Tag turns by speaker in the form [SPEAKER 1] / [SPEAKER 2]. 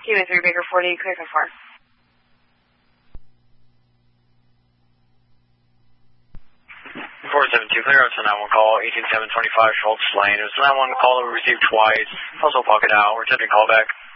[SPEAKER 1] Kilo 3 Baker 40, clear for 4.
[SPEAKER 2] Clear out to 9-1 call, 18725 Schultz Lane. It was 9-1 call that we received twice. Also pocket out. We're attempting call back.